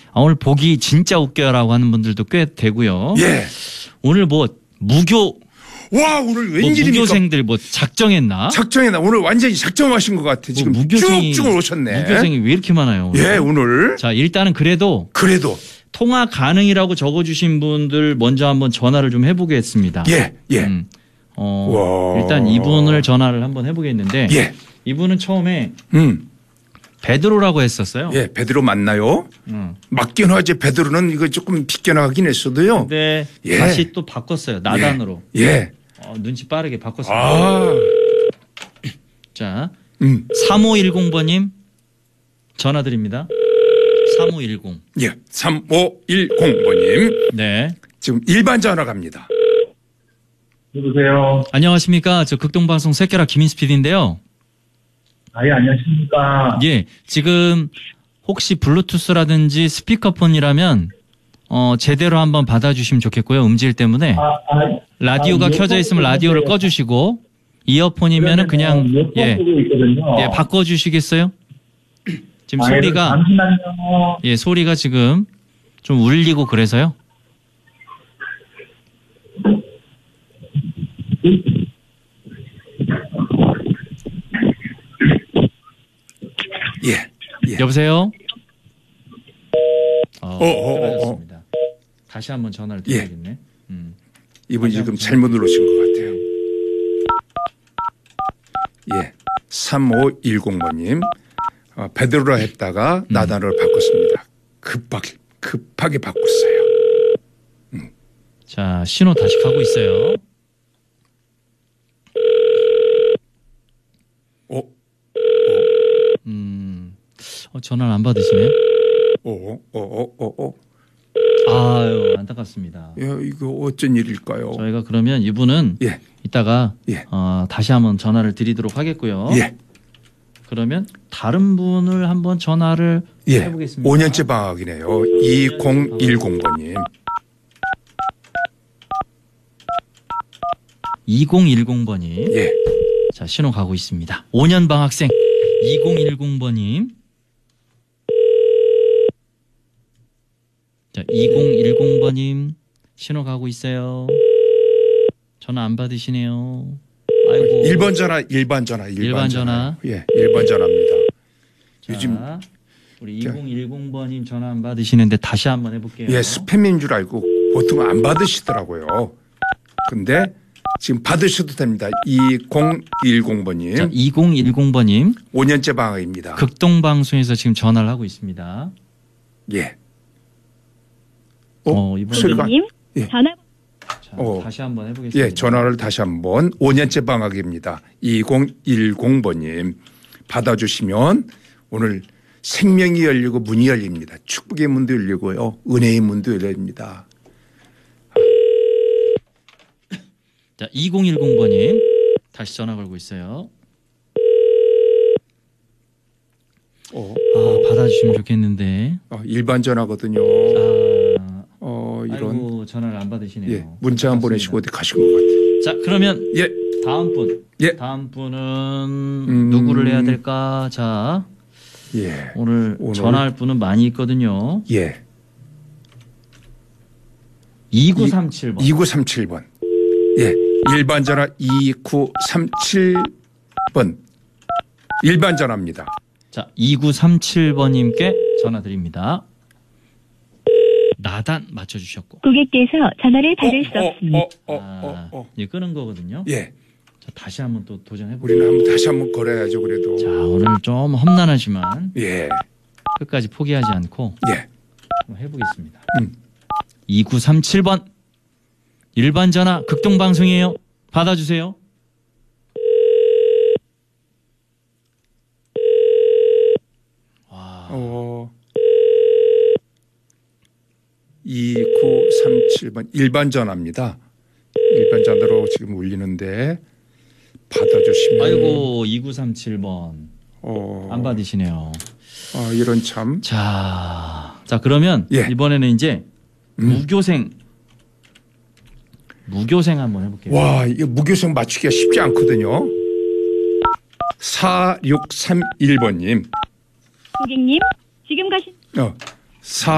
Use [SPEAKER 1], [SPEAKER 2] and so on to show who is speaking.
[SPEAKER 1] 오늘 보기 진짜 웃겨라고 하는 분들도 꽤 되고요.
[SPEAKER 2] 예.
[SPEAKER 1] 오늘 뭐 무교
[SPEAKER 2] 와 오늘 웬일입니까?
[SPEAKER 1] 무교생들 뭐 작정했나?
[SPEAKER 2] 작정했나? 오늘 완전히 작정하신 것 같아. 지금 쭉쭉 오셨네.
[SPEAKER 1] 무교생이 왜 이렇게 많아요? 오늘?
[SPEAKER 2] 예, 오늘.
[SPEAKER 1] 자, 일단은 그래도 통화 가능이라고 적어주신 분들 먼저 한번 전화를 좀 해보겠습니다.
[SPEAKER 2] 예.
[SPEAKER 1] 일단 이분을 전화를 한번 해보겠는데 이분은 처음에 베드로라고 했었어요.
[SPEAKER 2] 예, 베드로 맞나요? 맞견화제 베드로는 이거 조금 비껴나가긴 했어도요.
[SPEAKER 1] 네. 다시 또 바꿨어요. 나단으로. 눈치 빠르게 바꿨습니다. 자, 3510번님 전화 드립니다. 3510.
[SPEAKER 2] 예, 3510번님.
[SPEAKER 1] 네.
[SPEAKER 2] 지금 일반 전화 갑니다.
[SPEAKER 3] 여보세요.
[SPEAKER 1] 안녕하십니까. 저 극동방송 새끼라 김인수 PD인데요.
[SPEAKER 3] 예, 안녕하십니까.
[SPEAKER 1] 예, 지금 혹시 블루투스라든지 스피커폰이라면 제대로 한번 받아주시면 좋겠고요. 음질 때문에. 라디오가 켜져 있으면 라디오를 꺼주시고 이어폰이면은 그냥 바꿔주시겠어요? 지금 소리가
[SPEAKER 3] 잠시만요.
[SPEAKER 1] 소리가 지금 좀 울리고 그래서요. 여보세요? 끊어졌습니다. 다시 한번 전화를 드려야겠네.
[SPEAKER 2] 이분이 지금 잘못 누르신 것 같아요. 예, 3510번님. 베드로라 했다가 나단으로 바꿨습니다. 급하게 바꿨어요.
[SPEAKER 1] 자, 신호 다시 가고 있어요. 전화를 안 받으시네. 아유, 안타깝습니다.
[SPEAKER 2] 야, 이거 어쩐 일일까요?
[SPEAKER 1] 저희가 그러면 이분은 이따가 다시 한번 전화를 드리도록 하겠고요. 그러면 다른 분을 한번 전화를 해보겠습니다.
[SPEAKER 2] 5년째 방학이네요. 2010번님.
[SPEAKER 1] 2010번님. 자, 신호 가고 있습니다. 5년 방학생 2010번님. 자, 2010번님 신호 가고 있어요. 전화 안 받으시네요. 아이고.
[SPEAKER 2] 1번 전화.
[SPEAKER 1] 일반 전화.
[SPEAKER 2] 예, 1번 전화입니다.
[SPEAKER 1] 자, 요즘 우리 2010번님 전화 안 받으시는데 다시 한번 해볼게요.
[SPEAKER 2] 예, 스팸인 줄 알고 보통 안 받으시더라고요. 근데 지금 받으셔도 됩니다. 2010번님.
[SPEAKER 1] 자, 2010번님.
[SPEAKER 2] 5년째 방학입니다.
[SPEAKER 1] 극동방송에서 지금 전화를 하고 있습니다.
[SPEAKER 2] 예.
[SPEAKER 1] 이번님
[SPEAKER 4] 전화.
[SPEAKER 1] 자, 다시 한번 해보겠습니다.
[SPEAKER 2] 예, 전화를 다시 한번 5년째 방학입니다. 2010번님 받아주시면 오늘 생명이 열리고 문이 열립니다. 축복의 문도 열리고요. 은혜의 문도 열립니다.
[SPEAKER 1] 자, 2010번님 다시 전화 걸고 있어요. 받아주시면 좋겠는데.
[SPEAKER 2] 일반 전화거든요. 이런.
[SPEAKER 1] 아이고, 전화를 안 받으시네요.
[SPEAKER 2] 예, 문자 한 보내시고 어디 가신 것 같아요.
[SPEAKER 1] 자, 그러면 다음 분. 다음 분은 누구를 해야 될까? 자, 오늘 전화할 분은 많이 있거든요. 2937번.
[SPEAKER 2] 2937번. 예, 일반 전화 2937번. 일반 전화입니다.
[SPEAKER 1] 자, 2937번님께 전화 드립니다. 나단 맞춰주셨고.
[SPEAKER 4] 고객께서 전화를 받을 수 없습니다.
[SPEAKER 1] 이제 끄는 거거든요.
[SPEAKER 2] 자,
[SPEAKER 1] 다시 한번 또 도전해볼게요.
[SPEAKER 2] 우리는 다시 한번 걸어야죠, 그래도.
[SPEAKER 1] 자, 오늘 좀 험난하지만.
[SPEAKER 2] 예.
[SPEAKER 1] 끝까지 포기하지 않고. 한번 해보겠습니다. 2937번. 일반 전화 극동방송이에요. 받아주세요. 와.
[SPEAKER 2] 2937번 일반 전화입니다. 일반 전화로 지금 울리는데 받아주시면.
[SPEAKER 1] 아이고, 2937번. 안 받으시네요.
[SPEAKER 2] 이런 참.
[SPEAKER 1] 자, 그러면 이번에는 이제 무교생 한번 해볼게요.
[SPEAKER 2] 와, 이거 무교생 맞추기가 쉽지 않거든요. 4631번님.
[SPEAKER 4] 고객님, 지금 가신.